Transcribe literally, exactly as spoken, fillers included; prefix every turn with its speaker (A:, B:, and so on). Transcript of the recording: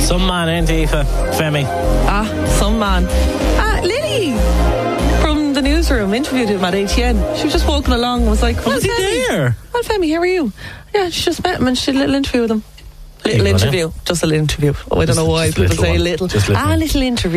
A: Some man, ain't he, Fe- Femi?
B: Ah, some man. Ah, Lily from the newsroom interviewed him at A T N. She was just walking along and was like, well,
A: Was he
B: Femi,
A: there?
B: Well, Femi, how are you? Yeah, she just met him and she did a little interview with him. Little
A: you go,
B: interview. Just a little interview. Oh, I don't
A: Just-
B: know why
A: just
B: people
A: little
B: say
A: one.
B: little.
A: Just little
B: Ah,
A: one.
B: little interview.